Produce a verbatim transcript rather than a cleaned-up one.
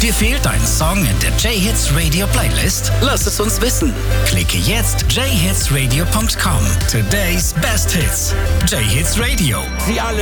Dir fehlt ein Song in der J-Hits Radio Playlist? Lass es uns wissen. Klicke jetzt j hits radio punkt com. Today's Best Hits. J-Hits Radio. Sie alle